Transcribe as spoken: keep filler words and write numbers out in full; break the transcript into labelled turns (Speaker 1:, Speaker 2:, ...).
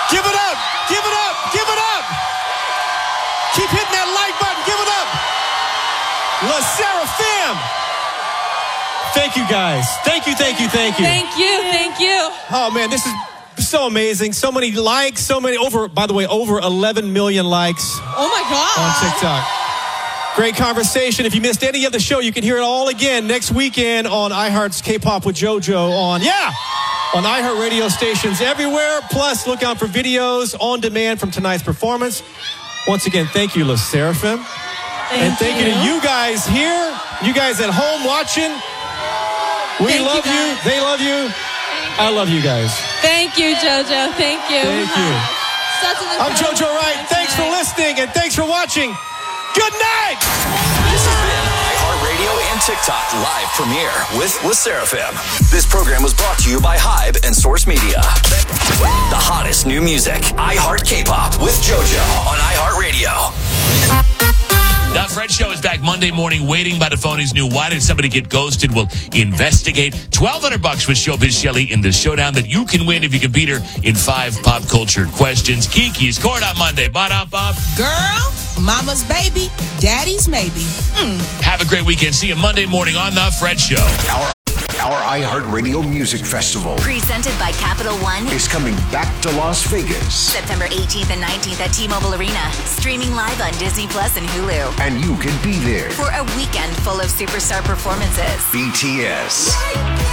Speaker 1: Give it up. Give it up. Give it up. Keep hitting that like button. Give it up. La Seraphim. Thank you, guys. Thank you, thank you, thank you.
Speaker 2: Thank you, thank you.
Speaker 1: Oh, man, this is so amazing. So many likes, so many, over, by the way, over eleven million likes.
Speaker 2: Oh, my God.
Speaker 1: On TikTok. Great conversation. If you missed any of the show, you can hear it all again next weekend on iHeart's K-Pop with JoJo on, yeah, on iHeart radio stations everywhere. Plus, look out for videos on demand from tonight's performance. Once again, thank you, La Seraphim.
Speaker 2: Thank
Speaker 1: and thank you. you to you guys here, you guys at home watching. We
Speaker 2: thank
Speaker 1: love you,
Speaker 2: you,
Speaker 1: you. They love you. I love you guys.
Speaker 2: Thank you, JoJo. Thank you.
Speaker 1: Thank you.
Speaker 2: Such an
Speaker 1: I'm JoJo Wright. Thanks for listening and thanks for watching. Good night.
Speaker 3: This has been iHeartRadio and TikTok live premiere with La Seraphim. This program was brought to you by Hybe and Source Media. The hottest new music, iHeart K-Pop with JoJo on iHeartRadio.
Speaker 4: The Fred Show is back Monday morning. Waiting by the phone is new. Why did somebody get ghosted? We'll investigate. twelve hundred bucks with Showbiz Shelly in the showdown that you can win if you can beat her in five pop culture questions. Kiki's Court on Monday. Ba-da-bop.
Speaker 5: Girl, mama's baby, daddy's maybe. Mm.
Speaker 4: Have a great weekend. See you Monday morning on The Fred Show.
Speaker 6: Our Our iHeartRadio Music Festival,
Speaker 7: presented by Capital One,
Speaker 6: is coming back to Las Vegas.
Speaker 7: September eighteenth and nineteenth at T-Mobile Arena. Streaming live on Disney Plus and Hulu.
Speaker 6: And you can be there
Speaker 7: for a weekend full of superstar performances.
Speaker 6: B T S,